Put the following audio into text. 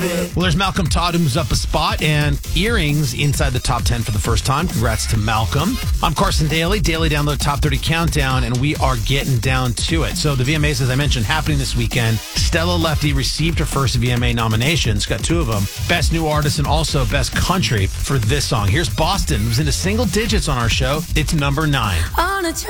Well, there's Malcolm Todd, who moves up a spot, and Earrings inside the top 10 for the first time. Congrats to Malcolm. I'm Carson Daly, Daily Download Top 30 Countdown, and we are getting down to it. So the VMAs, as I mentioned, happening this weekend. Stella Lefty received her first VMA nominations, got 2 of them. Best New Artist and also Best Country for this song. Here's Boston. It was into single digits on our show. It's number 9.